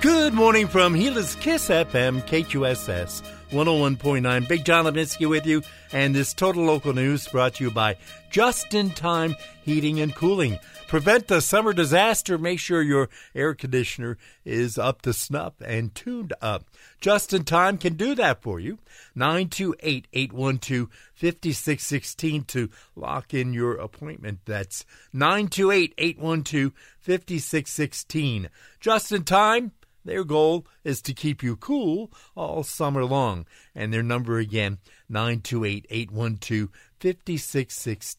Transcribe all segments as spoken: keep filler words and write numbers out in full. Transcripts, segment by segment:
Good morning from Gila's Kiss F M, K Q S S one oh one point nine. Big John Levinsky with you, and this Total Local News brought to you by Just In Time Heating and Cooling. Prevent the summer disaster. Make sure your air conditioner is up to snuff and tuned up. Just In Time can do that for you. nine two eight, eight one two, five six one six to lock in your appointment. That's nine two eight, eight one two, five six one six. Just In Time. Their goal is to keep you cool all summer long. And their number again, nine two eight, eight one two, five six one six.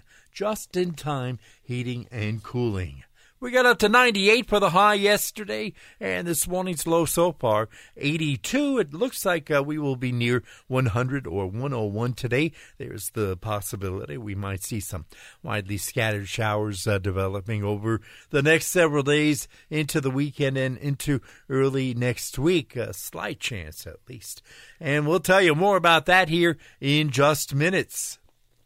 Just In Time Heating and Cooling. We got up to ninety-eight for the high yesterday, and this morning's low so far, eighty-two. It looks like uh, we will be near one hundred or one oh one today. There's the possibility we might see some widely scattered showers uh, developing over the next several days into the weekend and into early next week. A slight chance, at least. And we'll tell you more about that here in just minutes.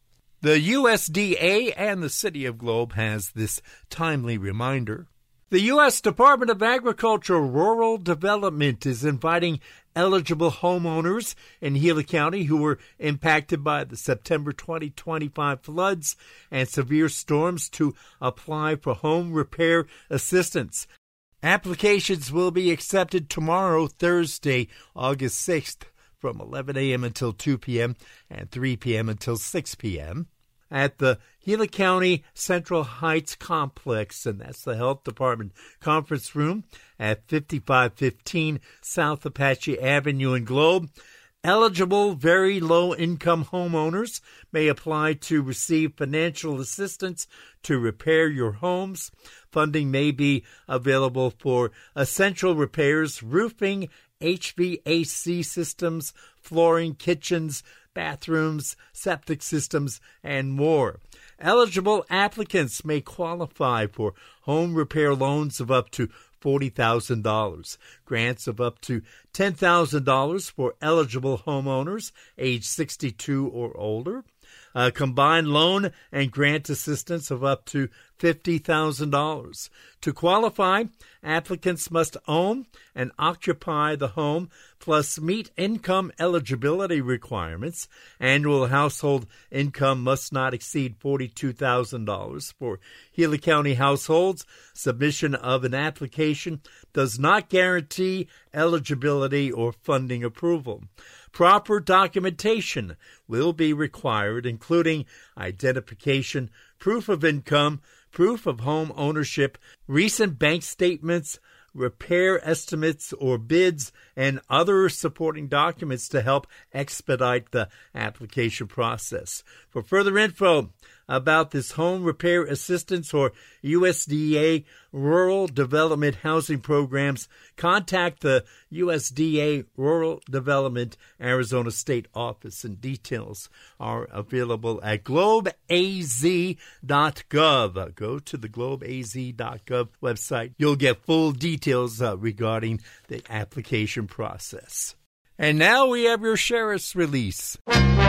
The U S D A and the City of Globe has this timely reminder. The U S Department of Agriculture Rural Development is inviting eligible homeowners in Gila County who were impacted by the September twenty twenty-five floods and severe storms to apply for home repair assistance. Applications will be accepted tomorrow, Thursday, August sixth, from eleven a.m. until two p.m. and three p.m. until six p.m. at the Gila County Central Heights Complex, and that's the Health Department Conference Room at fifty-five fifteen South Apache Avenue in Globe. Eligible very low-income homeowners may apply to receive financial assistance to repair your homes. Funding may be available for essential repairs, roofing, H V A C systems, flooring, kitchens, bathrooms, septic systems, and more. Eligible applicants may qualify for home repair loans of up to forty thousand dollars, grants of up to ten thousand dollars for eligible homeowners age sixty-two or older, a combined loan and grant assistance of up to fifty thousand dollars. To qualify, applicants must own and occupy the home, plus meet income eligibility requirements. Annual household income must not exceed forty-two thousand dollars for Gila County households. Submission of an application does not guarantee eligibility or funding approval. Proper documentation will be required, including identification, proof of income, proof of home ownership, recent bank statements, repair estimates or bids, and other supporting documents to help expedite the application process. For further info about this home repair assistance or U S D A Rural Development Housing Programs, contact the U S D A Rural Development Arizona State Office, and details are available at globe a z dot gov. Go to the globe a z dot gov website. You'll get full details uh, regarding the application process. And now we have your sheriff's release.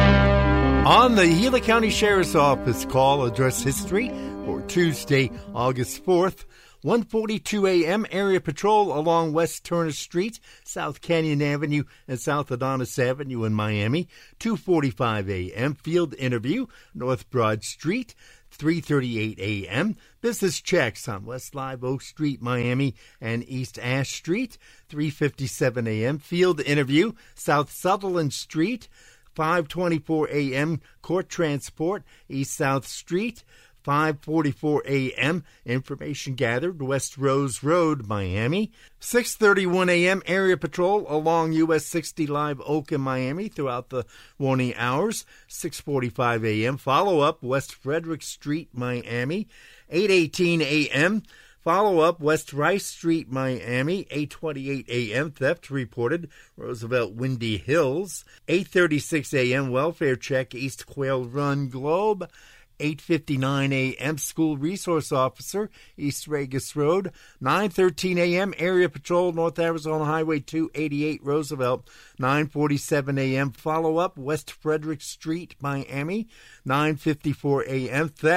On the Gila County Sheriff's Office call address history for Tuesday, August fourth, one forty-two a.m. area patrol along West Turner Street, South Canyon Avenue, and South Adonis Avenue in Miami. two forty-five a.m. field interview, North Broad Street. three thirty-eight a.m. business checks on West Live Oak Street, Miami, and East Ash Street. three fifty-seven a.m. field interview, South Sutherland Street. five twenty-four a.m. court transport, East South Street. five forty-four a.m. information gathered, West Rose Road, Miami. six thirty-one a.m. area patrol along U S sixty Live Oak in Miami throughout the morning hours. six forty-five a.m. follow-up, West Frederick Street, Miami. eight eighteen a.m. follow-up, West Rice Street, Miami. eight twenty-eight a.m. theft reported, Roosevelt Windy Hills. eight thirty-six a.m. welfare check, East Quail Run, Globe. eight fifty-nine a.m. school resource officer, East Regis Road. nine thirteen a.m. area patrol, North Arizona Highway two eighty-eight, Roosevelt. nine forty-seven a.m. follow-up, West Frederick Street, Miami. nine fifty-four a.m. theft,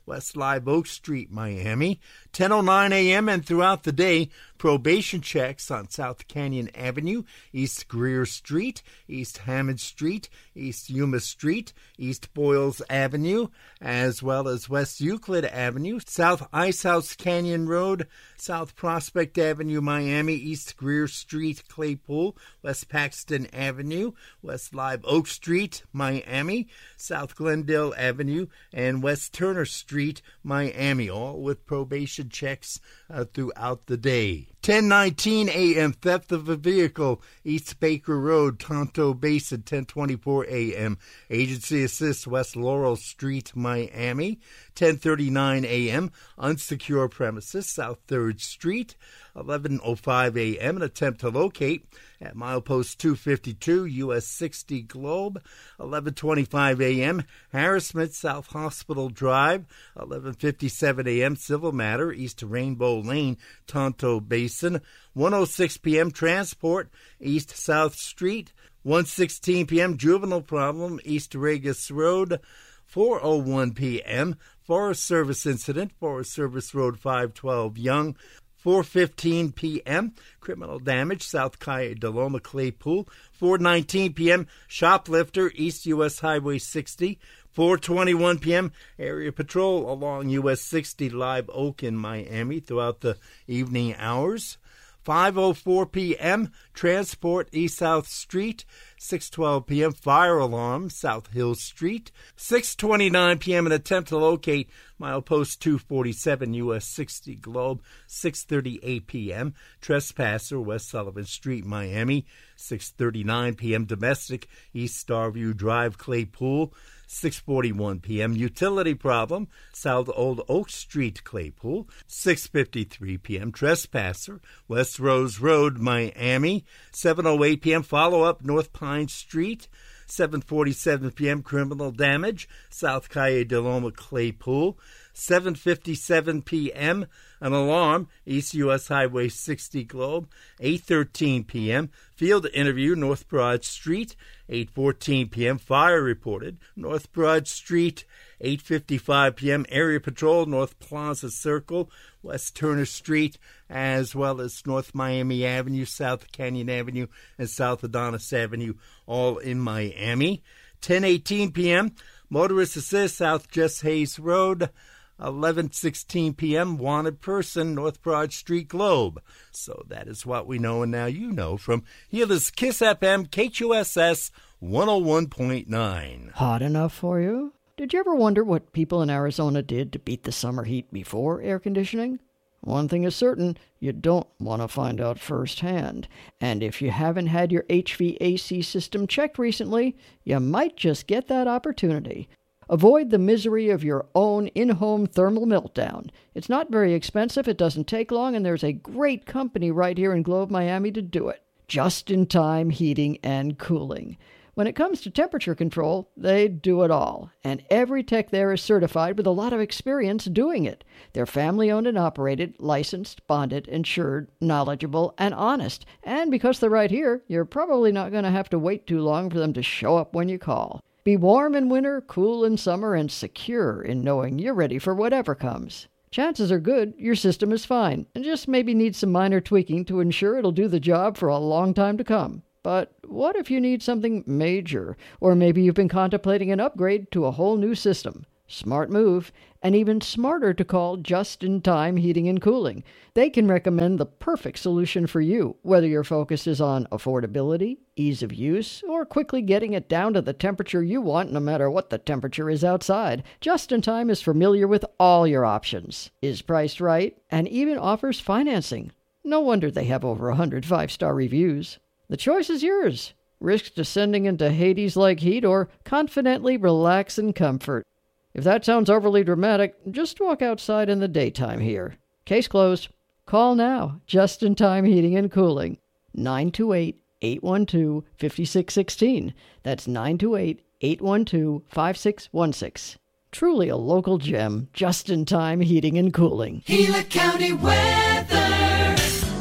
West Live Oak Street, Miami. ten oh nine a.m. and throughout the day, probation checks on South Canyon Avenue, East Greer Street, East Hammond Street, East Yuma Street, East Boyles Avenue, as well as West Euclid Avenue, South Icehouse Canyon Road, South Prospect Avenue, Miami, East Greer Street, Claypool, West Paxton Avenue, West Live Oak Street, Miami, South Glendale Avenue, and West Turner Street, Miami, all with probation checks uh, throughout the day. ten nineteen a.m. theft of a vehicle, East Baker Road, Tonto Basin. ten twenty-four a.m. agency assist, West Laurel Street, Miami. ten thirty-nine a.m. unsecure premises, South third Street. eleven oh five a.m. an attempt to locate at milepost two fifty-two, U S sixty Globe. eleven twenty-five a.m. harassment, South Hospital Drive. eleven fifty-seven a.m. civil matter, East Rainbow Lane, Tonto Basin. one oh six p.m. transport, East South Street. one sixteen p.m. juvenile problem, East Regis Road. four oh one p.m. Forest Service incident, Forest Service Road five twelve Young. four fifteen p.m. criminal damage, South Cuyahoga Claypool. four nineteen p.m. shoplifter, East U S Highway sixty. four twenty-one p.m. area patrol along U S sixty Live Oak in Miami throughout the evening hours. five oh four p.m. transport, East South Street. six twelve p.m. fire alarm, South Hill Street. six twenty-nine p.m. an attempt to locate milepost two forty-seven, U S sixty Globe. six thirty-eight p.m. trespasser, West Sullivan Street, Miami. six thirty-nine p.m. domestic, East Starview Drive, Claypool. six forty-one p.m. utility problem, South Old Oak Street, Claypool. six fifty-three p.m. trespasser, West Rose Road, Miami. seven oh eight p.m. follow-up, North Pine Street. seven forty-seven p.m. criminal damage, South Cuyahoga Claypool. seven fifty-seven p.m. an alarm, East U S Highway sixty Globe. eight thirteen p.m. field interview, North Broad Street. eight fourteen p.m. fire reported, North Broad Street. eight fifty-five p.m. area patrol, North Plaza Circle, West Turner Street, as well as North Miami Avenue, South Canyon Avenue, and South Adonis Avenue, all in Miami. ten eighteen p.m. motorist assist, South Jess Hayes Road. eleven sixteen p.m. wanted person, North Broad Street, Globe. So that is what we know, and now you know from here is Kiss F M, K Q S S one oh one point nine. Hot enough for you? Did you ever wonder what people in Arizona did to beat the summer heat before air conditioning? One thing is certain, you don't want to find out firsthand. And if you haven't had your H V A C system checked recently, you might just get that opportunity. Avoid the misery of your own in-home thermal meltdown. It's not very expensive, it doesn't take long, and there's a great company right here in Globe, Miami to do it. Just-in-time heating and cooling. When it comes to temperature control, they do it all, and every tech there is certified with a lot of experience doing it. They're family-owned and operated, licensed, bonded, insured, knowledgeable, and honest. And because they're right here, you're probably not going to have to wait too long for them to show up when you call. Be warm in winter, cool in summer, and secure in knowing you're ready for whatever comes. Chances are good your system is fine, and just maybe needs some minor tweaking to ensure it'll do the job for a long time to come. But what if you need something major? Or maybe you've been contemplating an upgrade to a whole new system. Smart move, and even smarter to call Just-in-Time Heating and Cooling. They can recommend the perfect solution for you, whether your focus is on affordability, ease of use, or quickly getting it down to the temperature you want no matter what the temperature is outside. Just-in-Time is familiar with all your options, is priced right, and even offers financing. No wonder they have over one hundred five-star reviews. The choice is yours. Risk descending into Hades-like heat or confidently relax in comfort. If that sounds overly dramatic, just walk outside in the daytime here. Case closed. Call now. Just-in-Time Heating and Cooling. nine two eight, eight one two, five six one six. That's nine two eight, eight one two, five six one six. Truly a local gem. Just-in-Time Heating and Cooling. Gila County weather.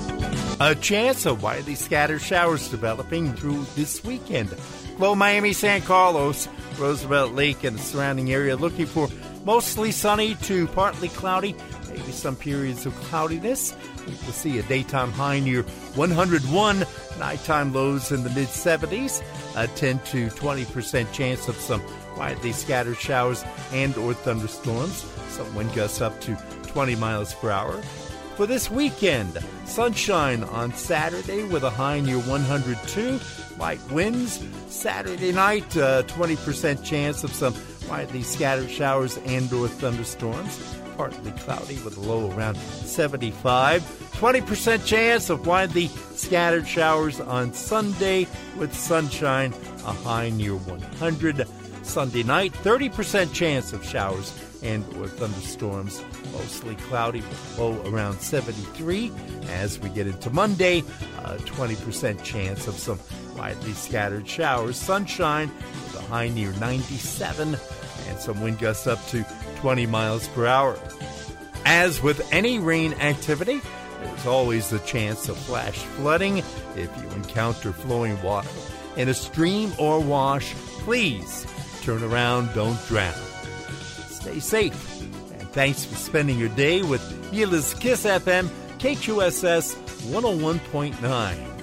A chance of widely scattered showers developing through this weekend. Globe, Miami, San Carlos, Roosevelt Lake, and the surrounding area looking for Mostly sunny to partly cloudy, maybe some periods of cloudiness. We'll see a daytime high near one hundred one, nighttime lows in the mid-seventies, a ten to twenty percent chance of some widely scattered showers and or thunderstorms, some wind gusts up to twenty miles per hour. For this weekend, sunshine on Saturday with a high near one hundred two, light winds. Saturday night, uh, twenty percent chance of some widely scattered showers and or thunderstorms. Partly cloudy with a low around seventy-five. twenty percent chance of widely scattered showers on Sunday with sunshine, a high near one hundred. Sunday night, thirty percent chance of showers and or thunderstorms. Mostly cloudy with low around seventy-three. As we get into Monday, uh, twenty percent chance of some widely scattered showers. Sunshine with a high near ninety-seven and some wind gusts up to twenty miles per hour. As with any rain activity, there's always the chance of flash flooding. If you encounter flowing water in a stream or wash, please turn around, don't drown. Stay safe, and thanks for spending your day with Gila's Kiss F M, K Q S S one oh one point nine.